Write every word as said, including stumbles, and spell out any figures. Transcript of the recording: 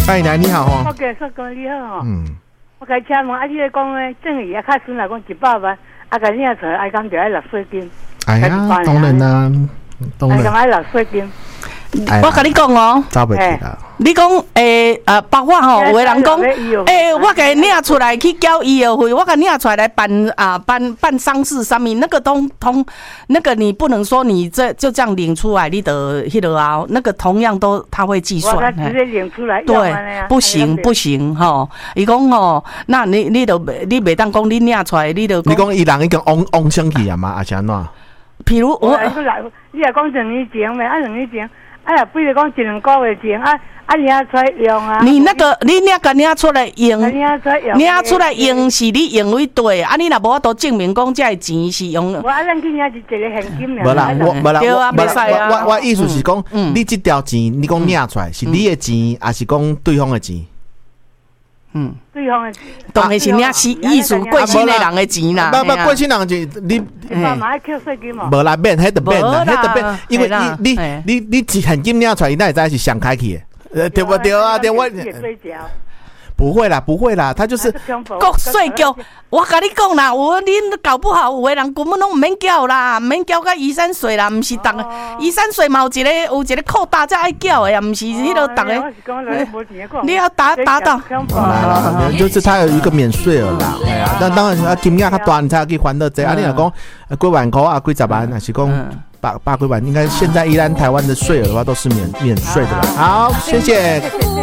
哎，来你好哦。 我跟说讲你好哦。 嗯。 我甲请问，啊，你咧讲咧，正义啊，较损来讲一百万，啊，甲领出来，爱讲就爱六岁金。 哎呀，当然啦，当然。 爱讲爱六岁金。 我甲你讲哦， 走袂去啦。 你讲诶呃，包括吼，有个人讲，诶，我给领出来去交医药费，我给领出来来办啊办办丧事上面，那个通通那个你不能说你这就这样领出来，你的迄个啊，那个同样都他会计算。 我直接领出来。 对，不行不行吼，伊讲吼，那你你都你袂当讲你领出来，你都你讲伊人已经往往上去啊嘛，还是安怎？ 譬如我， 你也讲两年前呗，啊两年前。哎呀，比如讲一两个月前啊，啊领出来用啊。 你那个你那个领出来用， 领出来用， 领出来用是你用为对，啊你若无法度证明讲这个钱是用。 我啊，咱今年是一个现金俩。 无啦，我无啦， 对啊，袂使啊。 我我意思是讲，你这条钱你讲领出来是你的钱，还是讲对方的钱？ 嗯，对方的钱， 当然是领是意思过身的人的钱啦。 不不，过身人钱你。 爸妈爱扣税金嘛？ 无啦，免，迄得免啦，迄得免，因为你你你你一现金领出来，你哪会知是上开去的？呃，对不对啊？对我。不会啦，不会啦，他就是国税局。我跟你讲啦，我你搞不好有的人根本拢唔免缴啦，唔免缴个遗产税啦，唔是逐个遗产税嘛有一个有一个扣大才爱缴的呀，唔是迄个逐个。你要达达到。 就是他有一个免税额啦，哎呀，但当然啊金额较大，你才可以还得这。啊，你若讲几万块啊，几十万，还是讲百百几万，应该现在依然台湾的税额的话都是免免税的啦。好，谢谢。